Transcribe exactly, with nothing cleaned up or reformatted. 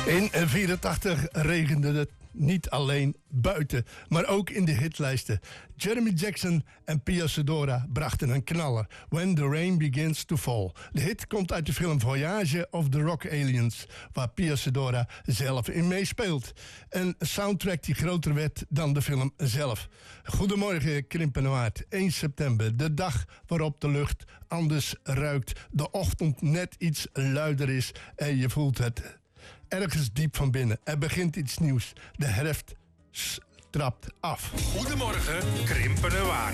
In vierentachtig regende het niet alleen buiten, maar ook in de hitlijsten. Jeremy Jackson en Pia Sedora brachten een knaller. When the Rain Begins to Fall. De hit komt uit de film Voyage of the Rock Aliens, waar Pia Sedora zelf in meespeelt. Een soundtrack die groter werd dan de film zelf. Goedemorgen Krimpenoord, één september. De dag waarop de lucht anders ruikt. De ochtend net iets luider is en je voelt het ergens diep van binnen. Er begint iets nieuws. De herfst trapt af. Goedemorgen, Krimpenoord.